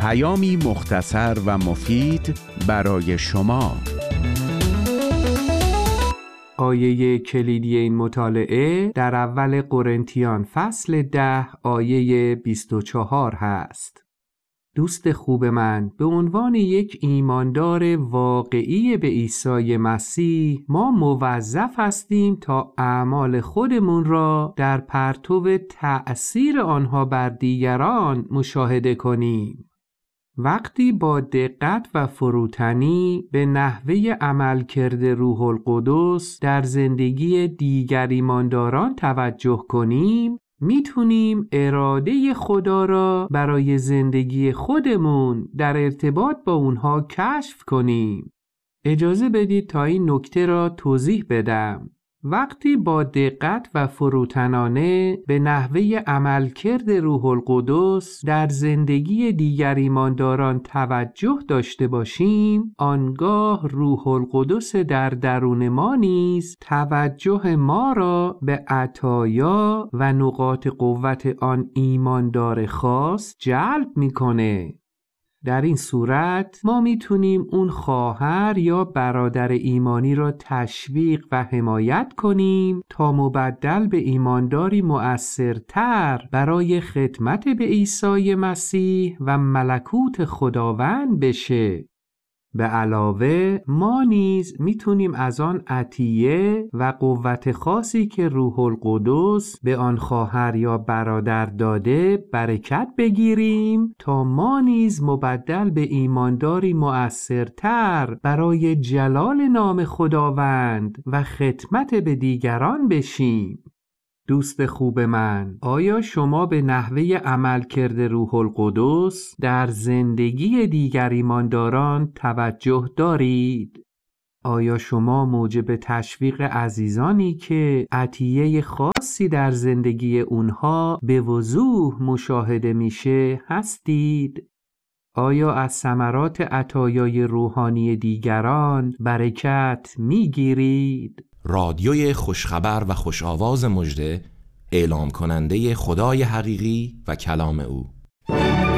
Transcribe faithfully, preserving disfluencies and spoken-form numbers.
پیامی مختصر و مفید برای شما. آیه کلیدی این مطالعه در اول قرنتیان فصل ده آیه بیست و چهار هست. دوست خوب من، به عنوان یک ایماندار واقعی به عیسی مسیح ما موظف هستیم تا اعمال خودمون را در پرتو تأثیر آنها بر دیگران مشاهده کنیم. وقتی با دقت و فروتنی به نحوه عملکرد روح القدس در زندگی دیگر ایمانداران توجه کنیم، میتونیم اراده خدا را برای زندگی خودمون در ارتباط با اونها کشف کنیم. اجازه بدید تا این نکته را توضیح بدم. وقتی با دقت و فروتنانه به نحوه عملکرد روح القدس در زندگی دیگر ایمانداران توجه داشته باشیم، آنگاه روح القدس در درون ما نیز توجه ما را به عطایا و نقاط قوت آن ایماندار خاص جلب میکنه. در این صورت ما میتونیم اون خواهر یا برادر ایمانی را تشویق و حمایت کنیم تا مبدل به ایمانداری مؤثرتر برای خدمت به عیسی مسیح و ملکوت خداوند بشه. به علاوه ما نیز میتونیم از آن عطیه و قوت خاصی که روح القدس به آن خواهر یا برادر داده برکت بگیریم تا ما نیز مبدل به ایمانداری مؤثرتر برای جلال نام خداوند و خدمت به دیگران بشیم. دوست خوب من، آیا شما به نحوه عملکرد روح القدس در زندگی دیگر ایمانداران توجه دارید؟ آیا شما موجب تشویق عزیزانی که عطیه خاصی در زندگی اونها به وضوح مشاهده میشه هستید؟ آیا از ثمرات عطایای روحانی دیگران برکت میگیرید؟ رادیوی خوشخبر و خوش‌آواز مژده، اعلام کننده خدای حقیقی و کلام او.